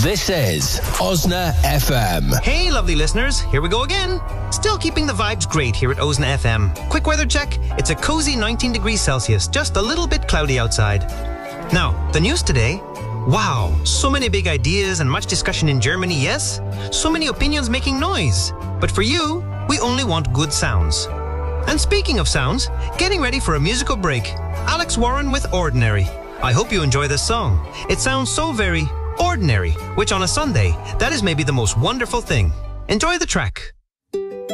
This is Osna FM. Hey, lovely listeners. Here we go again. Still keeping the vibes great here at Osna FM. Quick weather check. It's a cozy 19 degrees Celsius, just a little bit cloudy outside. Now, the news today. Wow, so many big ideas and much discussion in Germany, yes? So many opinions making noise. But for you, we only want good sounds. And speaking of sounds, getting ready for a musical break. Alex Warren with Ordinary. I hope you enjoy this song. It sounds so very ordinary, which on a Sunday, that is maybe the most wonderful thing. Enjoy the track.